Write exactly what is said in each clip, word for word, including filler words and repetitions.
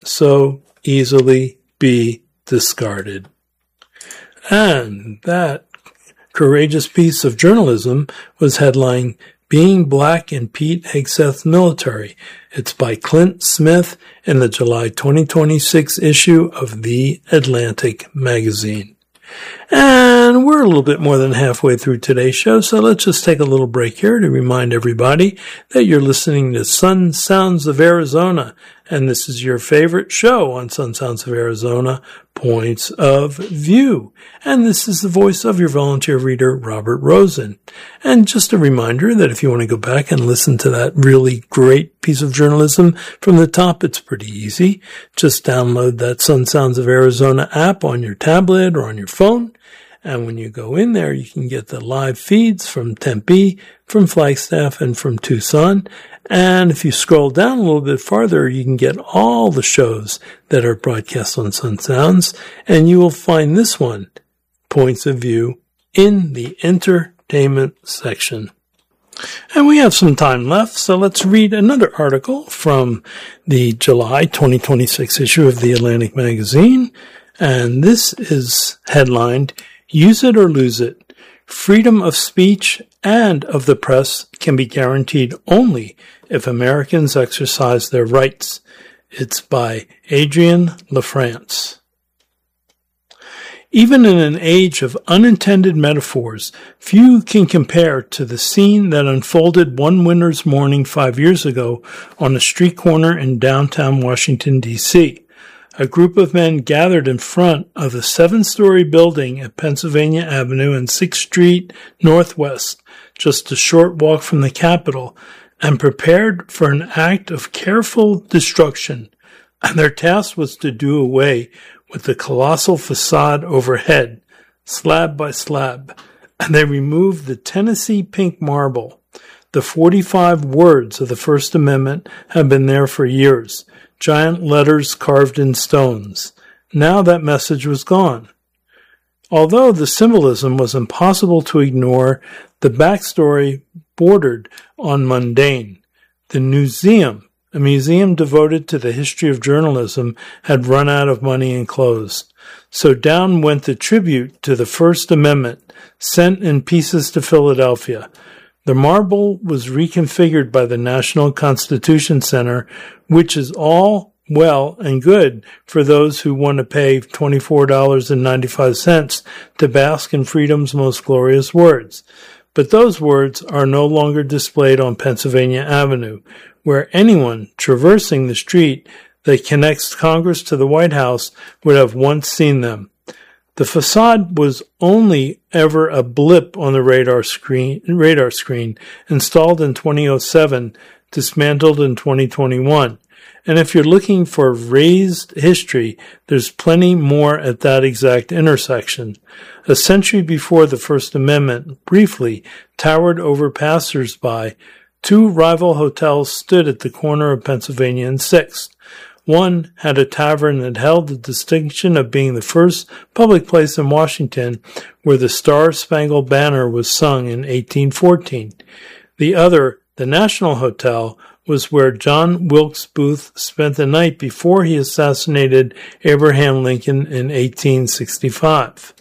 so easily be discarded. And that courageous piece of journalism was headlined Being Black in Pete Hegseth's Military. It's by Clint Smith in the July twenty twenty-six issue of The Atlantic magazine. And we're a little bit more than halfway through today's show, so let's just take a little break here to remind everybody that you're listening to Sun Sounds of Arizona, and this is your favorite show on Sun Sounds of Arizona, Points of View. And this is the voice of your volunteer reader, Robert Rosen. And just a reminder that if you want to go back and listen to that really great piece of journalism from the top, it's pretty easy. Just download that Sun Sounds of Arizona app on your tablet or on your phone. And when you go in there, you can get the live feeds from Tempe, from Flagstaff, and from Tucson. And if you scroll down a little bit farther, you can get all the shows that are broadcast on Sun Sounds. And you will find this one, Points of View, in the entertainment section. And we have some time left, so let's read another article from the July twenty twenty-six issue of The Atlantic magazine. And this is headlined, Use It or Lose It. Freedom of speech and of the press can be guaranteed only if Americans exercise their rights. It's by Adrienne LaFrance. Even in an age of unintended metaphors, few can compare to the scene that unfolded one winter's morning five years ago on a street corner in downtown Washington, D C A group of men gathered in front of a seven-story building at Pennsylvania Avenue and sixth Street Northwest, just a short walk from the Capitol, and prepared for an act of careful destruction. And their task was to do away with the colossal facade overhead, slab by slab, and they removed the Tennessee pink marble. The forty-five words of the First Amendment have been there for years. Giant letters carved in stones. Now that message was gone. Although the symbolism was impossible to ignore, the backstory bordered on mundane. The museum, a museum devoted to the history of journalism, had run out of money and closed. So down went the tribute to the First Amendment, sent in pieces to Philadelphia. The marble was reconfigured by the National Constitution Center, which is all well and good for those who want to pay twenty-four dollars and ninety-five cents to bask in freedom's most glorious words. But those words are no longer displayed on Pennsylvania Avenue, where anyone traversing the street that connects Congress to the White House would have once seen them. The facade was only ever a blip on the radar screen, radar screen installed in two thousand seven, dismantled in twenty twenty-one. And if you're looking for raised history, there's plenty more at that exact intersection. A century before the First Amendment briefly towered over passers-by, two rival hotels stood at the corner of Pennsylvania and sixth. One had a tavern that held the distinction of being the first public place in Washington where the Star-Spangled Banner was sung in eighteen fourteen. The other, the National Hotel, was where John Wilkes Booth spent the night before he assassinated Abraham Lincoln in eighteen sixty-five.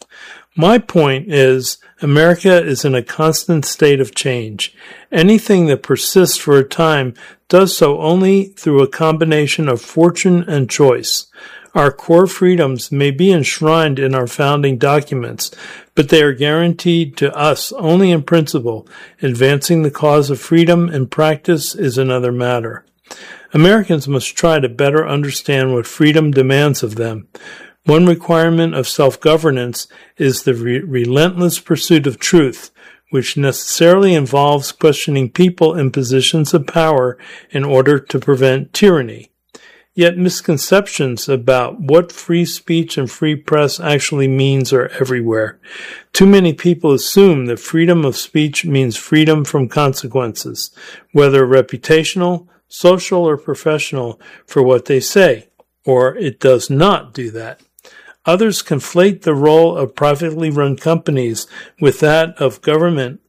My point is, America is in a constant state of change. Anything that persists for a time does so only through a combination of fortune and choice. Our core freedoms may be enshrined in our founding documents, but they are guaranteed to us only in principle. Advancing the cause of freedom in practice is another matter. Americans must try to better understand what freedom demands of them. One requirement of self-governance is the re- relentless pursuit of truth, which necessarily involves questioning people in positions of power in order to prevent tyranny. Yet misconceptions about what free speech and free press actually means are everywhere. Too many people assume that freedom of speech means freedom from consequences, whether reputational, social, or professional, for what they say, or it does not do that. Others conflate the role of privately run companies with that of government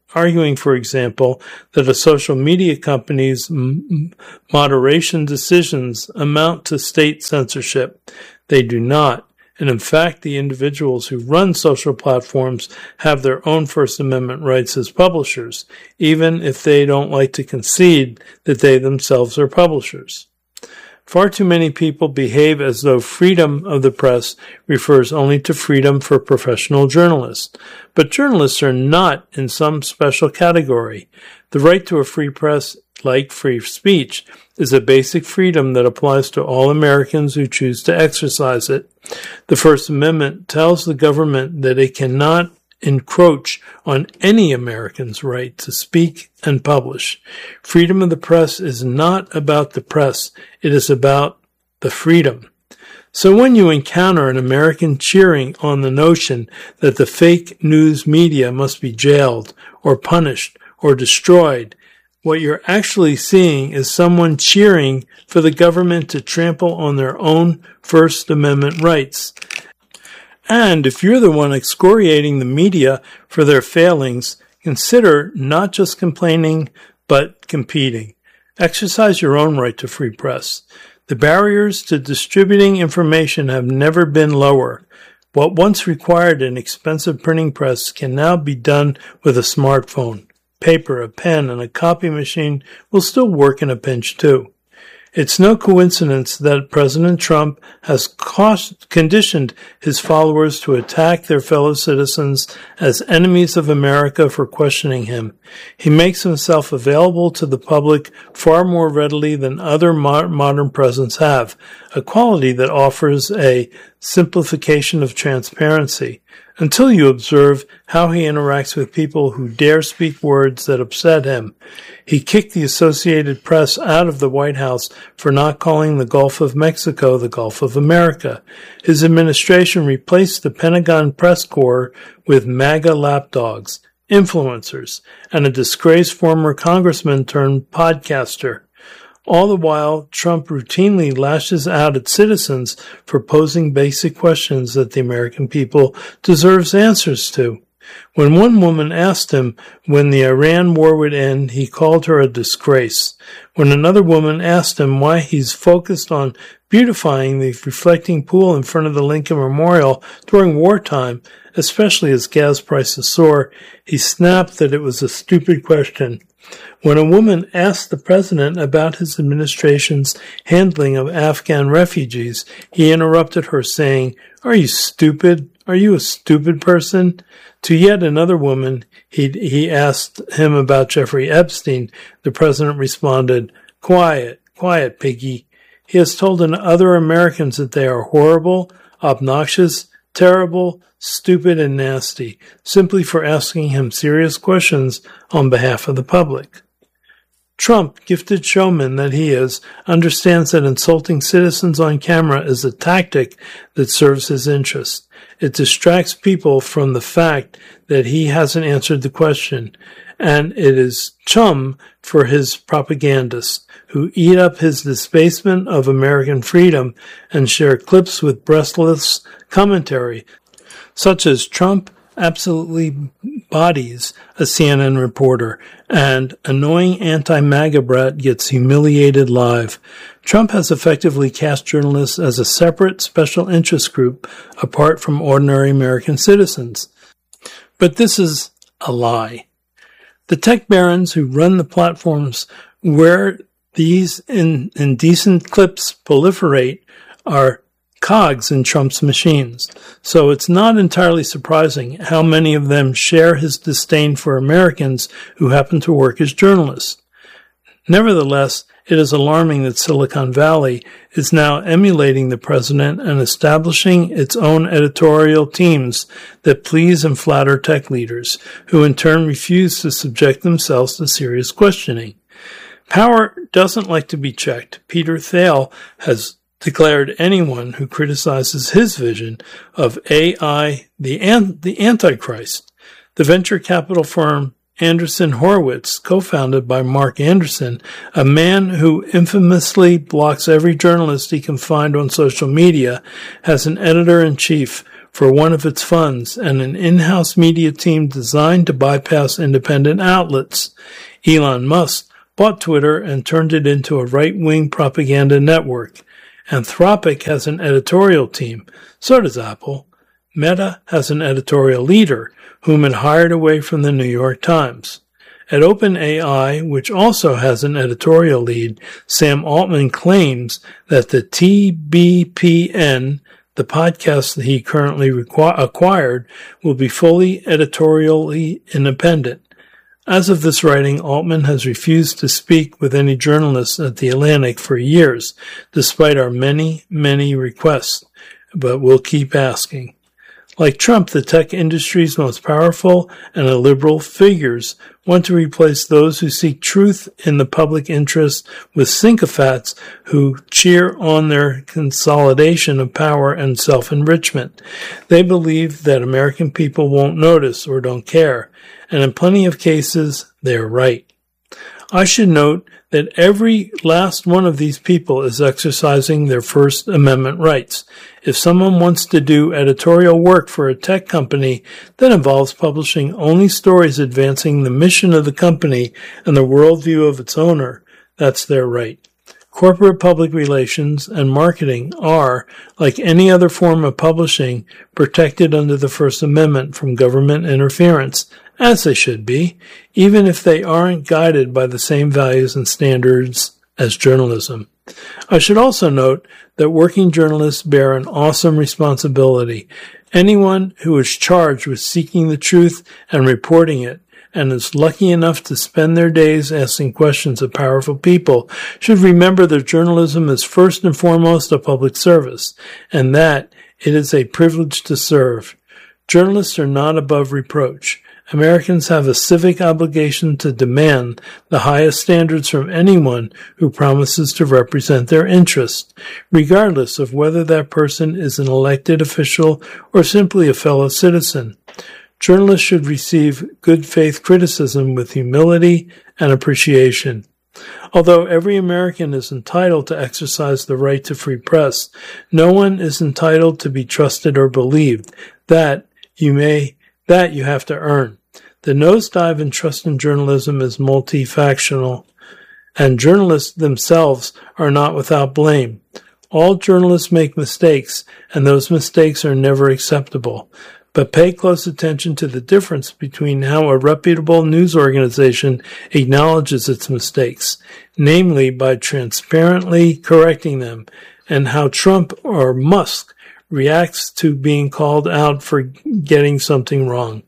arguing, for example, that a social media company's m- moderation decisions amount to state censorship. They do not. And in fact, the individuals who run social platforms have their own First Amendment rights as publishers, even if they don't like to concede that they themselves are publishers. Far too many people behave as though freedom of the press refers only to freedom for professional journalists. But journalists are not in some special category. The right to a free press, like free speech, is a basic freedom that applies to all Americans who choose to exercise it. The First Amendment tells the government that it cannot encroach on any American's right to speak and publish. Freedom of the press is not about the press. It is about the freedom. So when you encounter an American cheering on the notion that the fake news media must be jailed or punished or destroyed, what you're actually seeing is someone cheering for the government to trample on their own First Amendment rights. And if you're the one excoriating the media for their failings, consider not just complaining, but competing. Exercise your own right to free press. The barriers to distributing information have never been lower. What once required an expensive printing press can now be done with a smartphone. Paper, a pen, and a copy machine will still work in a pinch too. It's no coincidence that President Trump has cost- conditioned his followers to attack their fellow citizens as enemies of America for questioning him. He makes himself available to the public far more readily than other mo- modern presidents have, a quality that offers a simplification of transparency. Until you observe how he interacts with people who dare speak words that upset him. He kicked the Associated Press out of the White House for not calling the Gulf of Mexico the Gulf of America. His administration replaced the Pentagon press corps with MAGA lapdogs, influencers, and a disgraced former congressman turned podcaster. All the while, Trump routinely lashes out at citizens for posing basic questions that the American people deserves answers to. When one woman asked him when the Iran war would end, he called her a disgrace. When another woman asked him why he's focused on beautifying the reflecting pool in front of the Lincoln Memorial during wartime, especially as gas prices soar, he snapped that it was a stupid question. When a woman asked the president about his administration's handling of Afghan refugees, he interrupted her saying, "Are you stupid? Are you a stupid person?" To yet another woman, he he asked him about Jeffrey Epstein. The president responded, "Quiet, quiet, piggy." He has told other Americans that they are horrible, obnoxious, terrible, stupid, and nasty, simply for asking him serious questions on behalf of the public. Trump, gifted showman that he is, understands that insulting citizens on camera is a tactic that serves his interest. It distracts people from the fact that he hasn't answered the question, and it is chum for his propagandists, who eat up his debasement of American freedom and share clips with breathless commentary, such as Trump absolutely bodies a C N N reporter, and annoying anti-MAGA brat gets humiliated live. Trump has effectively cast journalists as a separate special interest group apart from ordinary American citizens. But this is a lie. The tech barons who run the platforms where these in, indecent clips proliferate are cogs in Trump's machines, so it's not entirely surprising how many of them share his disdain for Americans who happen to work as journalists. Nevertheless, it is alarming that Silicon Valley is now emulating the president and establishing its own editorial teams that please and flatter tech leaders, who in turn refuse to subject themselves to serious questioning. Power doesn't like to be checked. Peter Thiel has declared anyone who criticizes his vision of A I the, an- the Antichrist. The venture capital firm Andreessen Horowitz, co-founded by Mark Anderson, a man who infamously blocks every journalist he can find on social media, has an editor-in-chief for one of its funds and an in-house media team designed to bypass independent outlets. Elon Musk bought Twitter and turned it into a right-wing propaganda network. Anthropic has an editorial team. So does Apple. Meta has an editorial leader, whom it hired away from the New York Times. At OpenAI, which also has an editorial lead, Sam Altman claims that the T B P N, the podcast that he currently requ- acquired, will be fully editorially independent. As of this writing, Altman has refused to speak with any journalists at The Atlantic for years, despite our many, many requests, but we'll keep asking. Like Trump, the tech industry's most powerful and illiberal figures want to replace those who seek truth in the public interest with sycophants who cheer on their consolidation of power and self-enrichment. They believe that American people won't notice or don't care, and in plenty of cases, they're right. I should note that every last one of these people is exercising their First Amendment rights. If someone wants to do editorial work for a tech company that involves publishing only stories advancing the mission of the company and the worldview of its owner, that's their right. Corporate public relations and marketing are, like any other form of publishing, protected under the First Amendment from government interference, as they should be, even if they aren't guided by the same values and standards as journalism. I should also note that working journalists bear an awesome responsibility. Anyone who is charged with seeking the truth and reporting it, and is lucky enough to spend their days asking questions of powerful people, should remember that journalism is first and foremost a public service, and that it is a privilege to serve. Journalists are not above reproach. Americans have a civic obligation to demand the highest standards from anyone who promises to represent their interests, regardless of whether that person is an elected official or simply a fellow citizen. Journalists should receive good faith criticism with humility and appreciation. Although every American is entitled to exercise the right to free press, no one is entitled to be trusted or believed. That you may, that you have to earn. The nosedive in trust in journalism is multifactional, and journalists themselves are not without blame. All journalists make mistakes, and those mistakes are never acceptable. But pay close attention to the difference between how a reputable news organization acknowledges its mistakes, namely by transparently correcting them, and how Trump or Musk reacts to being called out for getting something wrong.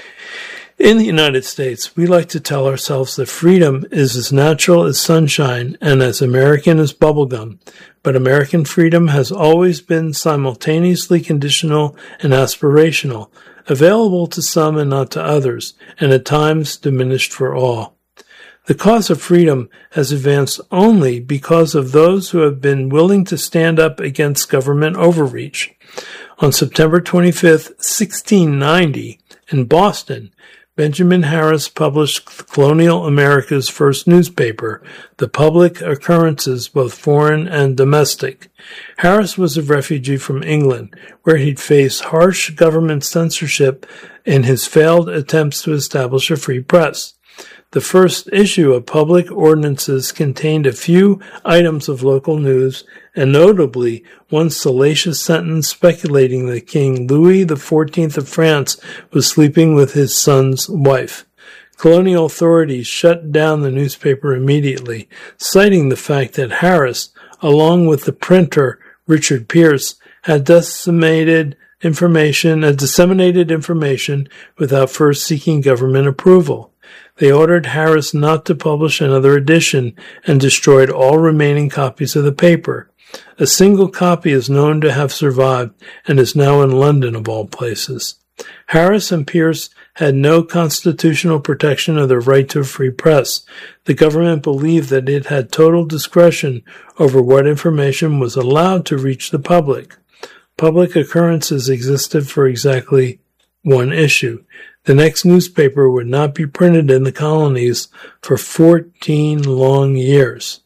In the United States, we like to tell ourselves that freedom is as natural as sunshine and as American as bubblegum, but American freedom has always been simultaneously conditional and aspirational, available to some and not to others, and at times diminished for all. The cause of freedom has advanced only because of those who have been willing to stand up against government overreach. On September twenty-fifth, sixteen ninety, in Boston, Benjamin Harris published colonial America's first newspaper, The Public Occurrences, both foreign and domestic. Harris was a refugee from England, where he'd faced harsh government censorship in his failed attempts to establish a free press. The first issue of Public Ordinances contained a few items of local news, and notably one salacious sentence speculating that King Louis the Fourteenth of France was sleeping with his son's wife. Colonial authorities shut down the newspaper immediately, citing the fact that Harris, along with the printer Richard Pierce, had disseminated information, had disseminated information without first seeking government approval. They ordered Harris not to publish another edition and destroyed all remaining copies of the paper. A single copy is known to have survived and is now in London, of all places. Harris and Pierce had no constitutional protection of their right to a free press. The government believed that it had total discretion over what information was allowed to reach the public. Public Occurrences existed for exactly one issue. The next newspaper would not be printed in the colonies for fourteen long years.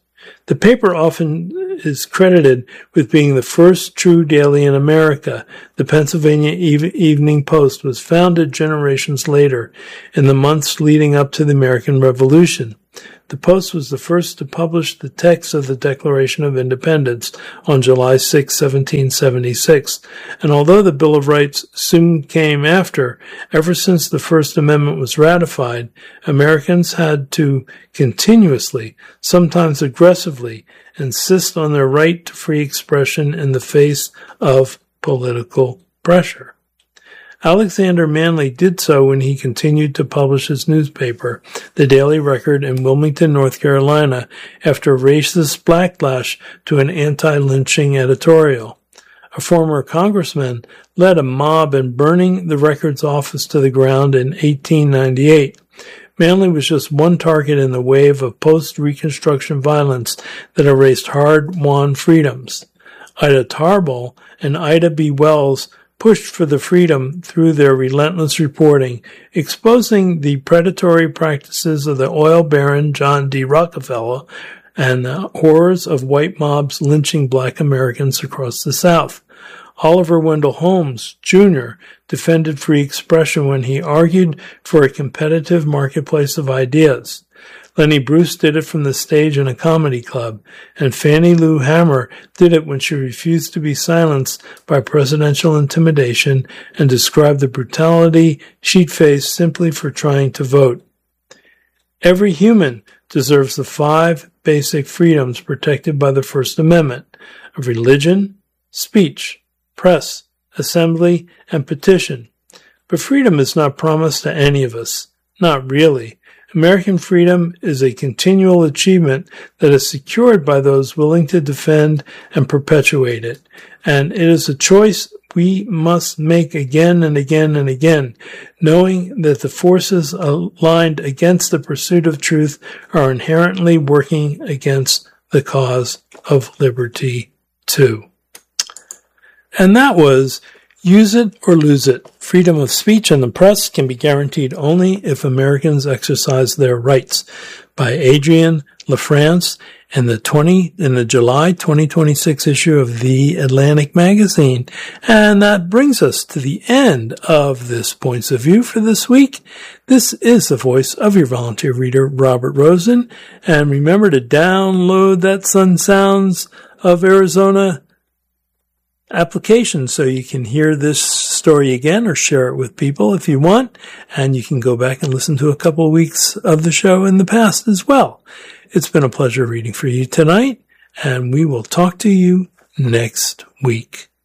The paper often is credited with being the first true daily in America. The Pennsylvania Evening Post was founded generations later, in the months leading up to the American Revolution. The Post was the first to publish the text of the Declaration of Independence on July sixth, seventeen seventy-six, and although the Bill of Rights soon came after, ever since the First Amendment was ratified, Americans had to continuously, sometimes aggressively, insist on their right to free expression in the face of political pressure. Alexander Manly did so when he continued to publish his newspaper, The Daily Record, in Wilmington, North Carolina, after racist backlash to an anti-lynching editorial. A former congressman led a mob in burning the Record's office to the ground in eighteen ninety-eight. Manly was just one target in the wave of post-Reconstruction violence that erased hard-won freedoms. Ida Tarbell and Ida B. Wells pushed for the freedom through their relentless reporting, exposing the predatory practices of the oil baron John D. Rockefeller and the horrors of white mobs lynching black Americans across the South. Oliver Wendell Holmes, Junior defended free expression when he argued for a competitive marketplace of ideas. Lenny Bruce did it from the stage in a comedy club, and Fannie Lou Hamer did it when she refused to be silenced by presidential intimidation and described the brutality she'd faced simply for trying to vote. Every human deserves the five basic freedoms protected by the First Amendment of religion, speech, press, assembly, and petition. But freedom is not promised to any of us. Not really. American freedom is a continual achievement that is secured by those willing to defend and perpetuate it. And it is a choice we must make again and again and again, knowing that the forces aligned against the pursuit of truth are inherently working against the cause of liberty too. And that was Use It or Lose It. Freedom of speech and the press can be guaranteed only if Americans exercise their rights, by Adrienne LaFrance in the twenty in the July twenty twenty-six issue of The Atlantic magazine. And that brings us to the end of this Points of View for this week. This is the voice of your volunteer reader, Robert Rosen. And remember to download that Sun Sounds of Arizona application so you can hear this story again or share it with people if you want, and you can go back and listen to a couple of weeks of the show in the past as well. It's been a pleasure reading for you tonight, and we will talk to you next week.